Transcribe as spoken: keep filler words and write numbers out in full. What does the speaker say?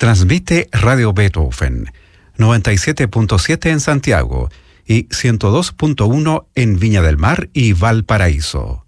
Transmite Radio Beethoven, noventa y siete punto siete en Santiago y ciento dos punto uno en Viña del Mar y Valparaíso.